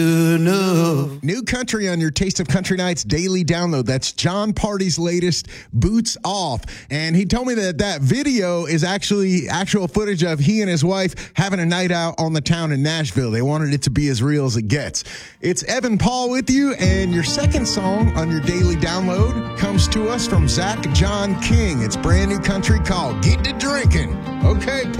New country on your Taste of Country Nights daily download. That's John Party's latest, Boots Off. And he told me that video is actually actual footage of he and his wife having a night out on the town in Nashville. They wanted it to be as real as it gets. It's Evan Paul with you, and your second song on your daily download comes to us from Zach John King. It's brand new country called Get to Drinking. Okay,